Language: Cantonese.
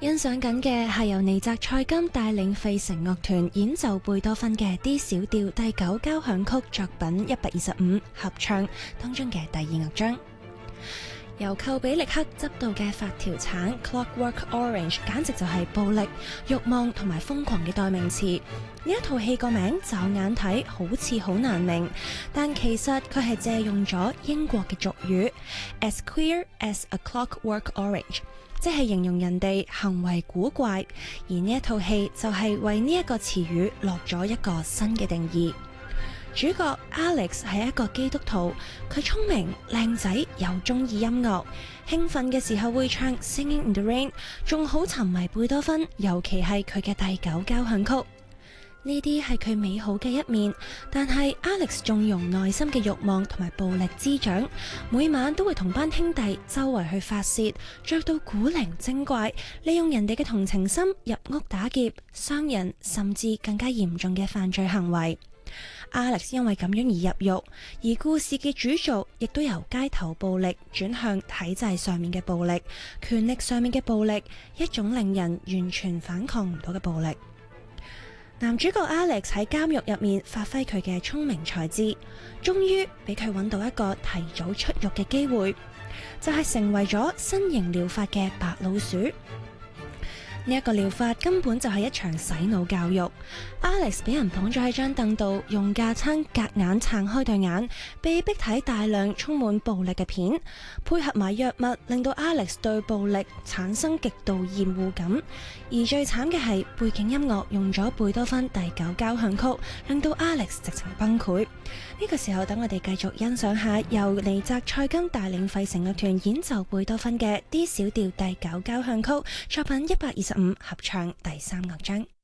欣賞緊嘅係由尼澤賽金帶領費城樂團演奏貝多芬嘅 D 小調第9交響曲作品125合唱當中嘅第2樂章。由寇比力克執導嘅發條橙 Clockwork Orange 簡直就係暴力、慾望同埋瘋狂嘅代名詞。呢一套戲個名驟眼睇好似好難明，但其實佢係借用咗英國嘅俗語 As queer as a clockwork orange， 即係形容人哋行為古怪，而呢一套戲就係為呢一個詞語落咗一個新嘅定義。主角 Alex 係一個基督徒，佢聰明、靚仔又中意音樂，興奮嘅時候會唱 Singing in the Rain， 仲好沉迷貝多芬，尤其係佢嘅第9交響曲。呢啲係佢美好嘅一面，但係 Alex 縱容內心嘅慾望同埋暴力滋長，每晚都會同班兄弟周圍去發洩，着到古靈精怪，利用人哋嘅同情心入屋打劫、傷人，甚至更加嚴重嘅犯罪行為。Alex 因為咁樣而入獄，而故事嘅主軸亦都由街頭暴力轉向體制上面嘅暴力、權力上面嘅暴力，一種令人完全反抗唔到嘅暴力。男主角 Alex 喺監獄入面發揮佢嘅聰明才智，終於俾佢揾到一個提早出獄嘅機會，就係成為咗新型療法嘅白老鼠。呢一個療法根本就係一場洗腦教育。Alex 俾人綁咗喺張凳度，用架撐夾硬撐開對眼，被逼睇大量充滿暴力嘅片，配合埋藥物，令到 Alex 對暴力產生極度厭惡感。而最慘嘅係背景音樂用咗貝多芬第9交響曲，令到 Alex 直情崩潰。呢個時候，等我哋繼續欣賞下由尼澤賽金帶領費城樂團演奏貝多芬嘅 D 小調第9交響曲作品125合唱第3樂章。